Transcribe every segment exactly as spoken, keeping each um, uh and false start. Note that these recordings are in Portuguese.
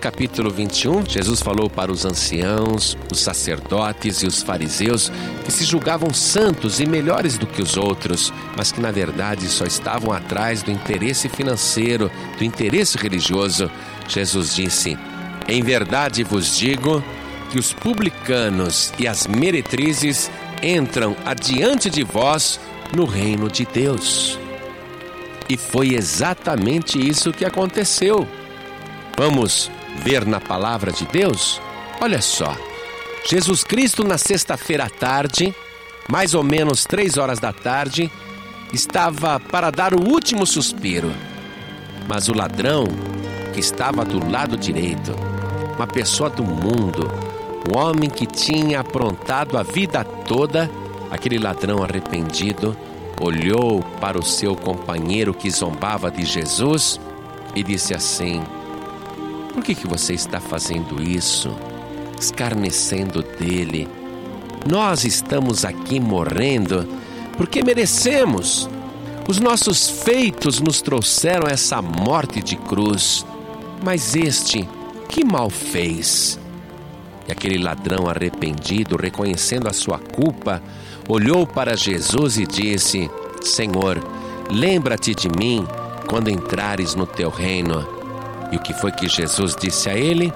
capítulo vinte e um, Jesus falou para os anciãos, os sacerdotes e os fariseus que se julgavam santos e melhores do que os outros, mas que na verdade só estavam atrás do interesse financeiro, do interesse religioso. Jesus disse: em verdade vos digo que os publicanos e as meretrizes entram adiante de vós no reino de Deus. E foi exatamente isso que aconteceu. Vamos ver na palavra de Deus? Olha só, Jesus Cristo na sexta-feira à tarde, mais ou menos três horas da tarde, estava para dar o último suspiro. Mas o ladrão que estava do lado direito, uma pessoa do mundo, um homem que tinha aprontado a vida toda, aquele ladrão arrependido, olhou para o seu companheiro que zombava de Jesus e disse assim: por que que você está fazendo isso? Escarnecendo dele. Nós estamos aqui morrendo porque merecemos. Os nossos feitos nos trouxeram essa morte de cruz. Mas este, que mal fez? E aquele ladrão arrependido, reconhecendo a sua culpa, olhou para Jesus e disse: Senhor, lembra-te de mim quando entrares no teu reino. E o que foi que Jesus disse a ele?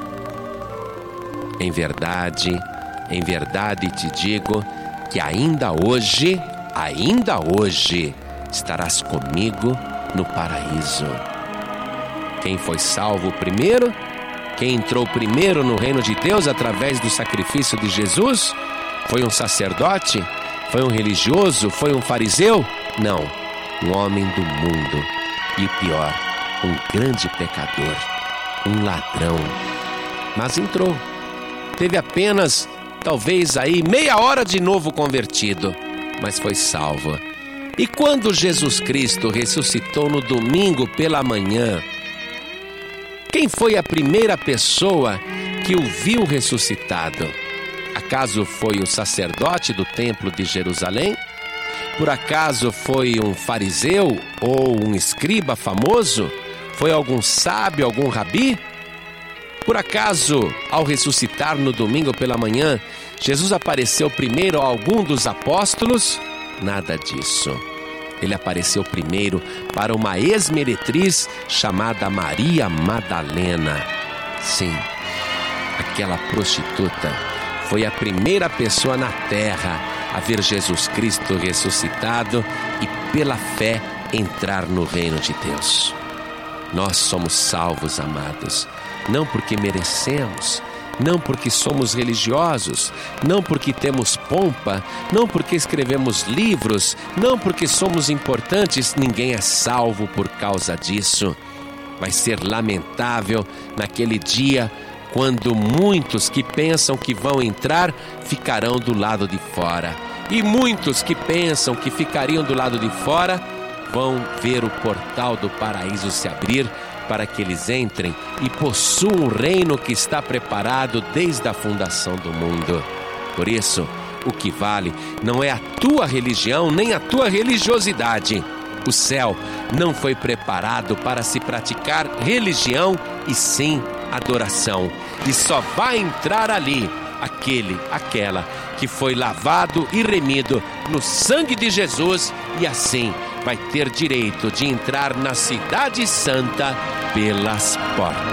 Em verdade, em verdade te digo que ainda hoje, ainda hoje, estarás comigo no paraíso. Quem foi salvo primeiro? Quem entrou primeiro no reino de Deus através do sacrifício de Jesus? Foi um sacerdote? Foi um religioso? Foi um fariseu? Não, um homem do mundo. E o pior, um grande pecador, um ladrão. Mas entrou. Teve apenas, talvez aí, meia hora de novo convertido, mas foi salvo. E quando Jesus Cristo ressuscitou no domingo pela manhã, quem foi a primeira pessoa que o viu ressuscitado? Acaso foi o sacerdote do templo de Jerusalém? Por acaso foi um fariseu ou um escriba famoso? Foi algum sábio, algum rabi? Por acaso, ao ressuscitar no domingo pela manhã, Jesus apareceu primeiro a algum dos apóstolos? Nada disso. Ele apareceu primeiro para uma ex-meretriz chamada Maria Madalena. Sim, aquela prostituta foi a primeira pessoa na terra a ver Jesus Cristo ressuscitado e pela fé entrar no reino de Deus. Nós somos salvos, amados, não porque merecemos, não porque somos religiosos, não porque temos pompa, não porque escrevemos livros, não porque somos importantes. Ninguém é salvo por causa disso. Vai ser lamentável naquele dia quando muitos que pensam que vão entrar ficarão do lado de fora. E muitos que pensam que ficariam do lado de fora vão ver o portal do paraíso se abrir para que eles entrem e possuam o reino que está preparado desde a fundação do mundo. Por isso, o que vale não é a tua religião nem a tua religiosidade. O céu não foi preparado para se praticar religião e sim adoração. E só vai entrar ali aquele, aquela que foi lavado e remido no sangue de Jesus e assim vai ter direito de entrar na Cidade Santa pelas portas.